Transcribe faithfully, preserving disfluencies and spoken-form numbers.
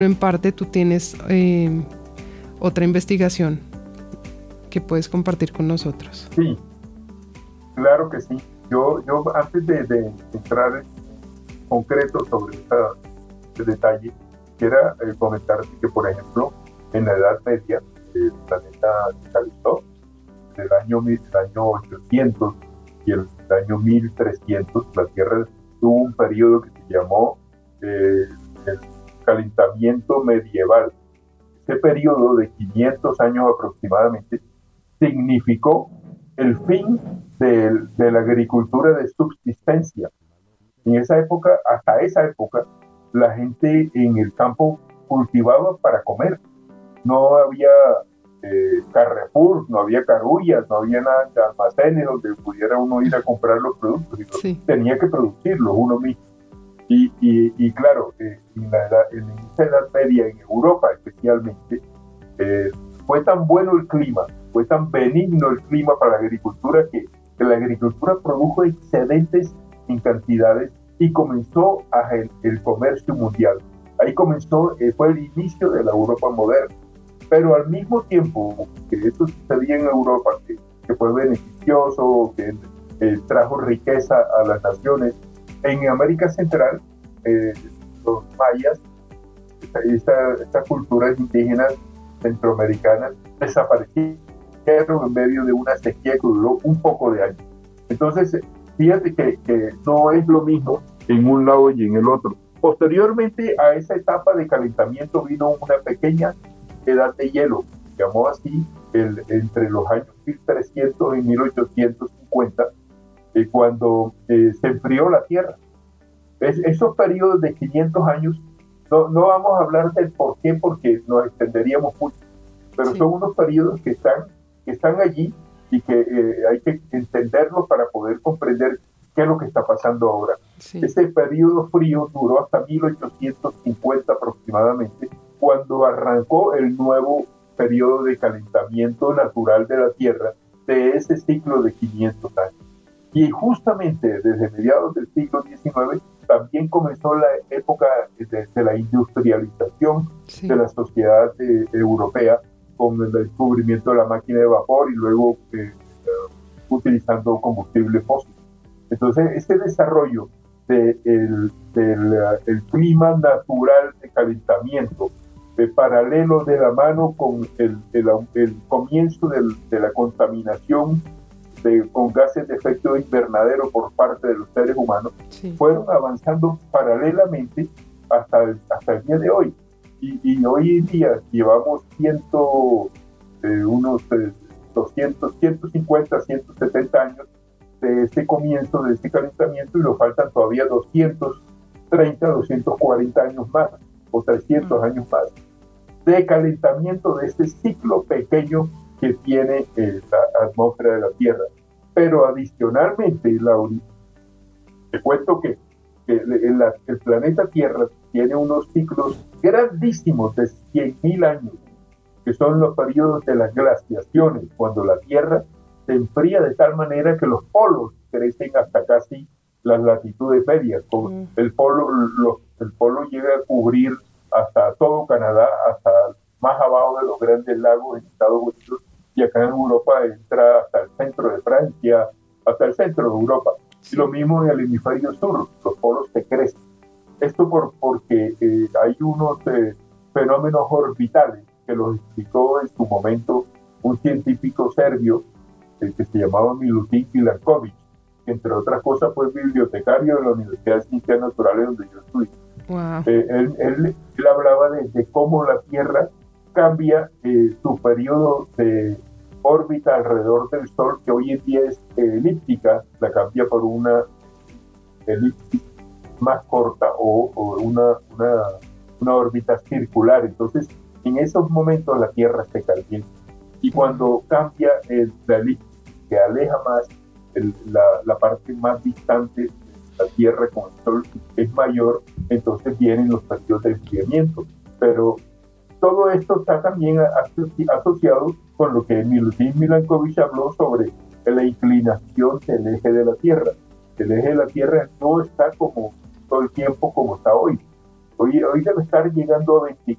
en parte tú tienes eh, otra investigación que puedes compartir con nosotros. Sí, claro que sí. Yo, yo antes de, de entrar en concreto sobre esta, este detalle, quisiera eh, comentarte que, por ejemplo, en la Edad Media, el planeta se calentó del año, el año ochocientos y el, el año mil trescientos. La Tierra tuvo un periodo que se llamó eh, el calentamiento medieval. Este periodo de quinientos años aproximadamente significó el fin de, de la agricultura de subsistencia. En esa época, hasta esa época, la gente en el campo cultivaba para comer. No había eh, Carrefour, no había Carullas, no había nada de almacenes donde pudiera uno ir a comprar los productos. Sí. Tenía que producirlos uno mismo. Y, y, y claro, eh, en, la edad, en esa Edad Media, en Europa especialmente, eh, fue tan bueno el clima, fue tan benigno el clima para la agricultura que, que la agricultura produjo excedentes en cantidades y comenzó a el, el comercio mundial. Ahí comenzó, eh, fue el inicio de la Europa moderna. Pero al mismo tiempo que esto sucedía en Europa, que, que fue beneficioso, que eh, trajo riqueza a las naciones, en América Central, eh, los mayas, esta, estas culturas indígenas centroamericanas, desaparecieron en medio de una sequía que duró un poco de años. Entonces, fíjate que, que no es lo mismo en un lado y en el otro. Posteriormente a esa etapa de calentamiento vino una pequeña edad de hielo, se llamó así, el, entre los años mil trescientos y mil ochocientos cincuenta, eh, cuando eh, se enfrió la Tierra. Es, esos periodos de quinientos años, no, no vamos a hablar del por qué, porque nos extenderíamos mucho, pero sí. Son unos periodos que están, que están allí y que eh, hay que entenderlos para poder comprender qué es lo que está pasando ahora. Sí. Ese periodo frío duró hasta mil ochocientos cincuenta aproximadamente, cuando arrancó el nuevo periodo de calentamiento natural de la Tierra de ese ciclo de quinientos años. Y justamente desde mediados del siglo diecinueve también comenzó la época de, de la industrialización sí. de la sociedad eh, europea, con el descubrimiento de la máquina de vapor y luego eh, uh, utilizando combustible fósil. Entonces, este desarrollo del de del, uh, el clima natural de calentamiento, de paralelo de la mano con el, el, el comienzo del, de la contaminación de, con gases de efecto invernadero por parte de los seres humanos, sí. fueron avanzando paralelamente hasta el, hasta el día de hoy. Y, y hoy en día llevamos ciento, eh, unos eh, doscientos, ciento cincuenta, ciento setenta años de este comienzo, de este calentamiento, y nos faltan todavía doscientos treinta, doscientos cuarenta años más, o trescientos uh-huh. años más, de calentamiento de este ciclo pequeño que tiene eh, la atmósfera de la Tierra. Pero adicionalmente, Lauri, te cuento que, que el, la, el planeta Tierra tiene unos ciclos grandísimos de cien mil años, que son los periodos de las glaciaciones, cuando la Tierra se enfría de tal manera que los polos crecen hasta casi las latitudes medias. Con el, polo, los, el polo llega a cubrir hasta todo Canadá, hasta más abajo de los grandes lagos en Estados Unidos, y acá en Europa entra hasta el centro de Francia, hasta el centro de Europa. Y lo mismo en el hemisferio sur, los polos se crecen. Esto por, porque eh, hay unos eh, fenómenos orbitales que los explicó en su momento un científico serbio eh, que se llamaba Milutin Milankovic, que entre otras cosas fue bibliotecario de la Universidad de Ciencias Naturales donde yo estudié. Wow. Eh, él, él, él hablaba de, de cómo la Tierra cambia eh, su periodo de órbita alrededor del Sol, que hoy en día es eh, elíptica, la cambia por una elipsis más corta o, o una, una, una órbita circular. Entonces, en esos momentos la Tierra se calienta. Y cuando cambia el, la elipsis, que aleja más el, la, la parte más distante de la Tierra con el Sol, es mayor, entonces vienen los periodos de enfriamiento. Pero todo esto está también asoci- asociado con lo que Milutin Milankovic habló sobre la inclinación del eje de la Tierra. El eje de la Tierra no está como todo el tiempo como está hoy. hoy, hoy debe estar llegando a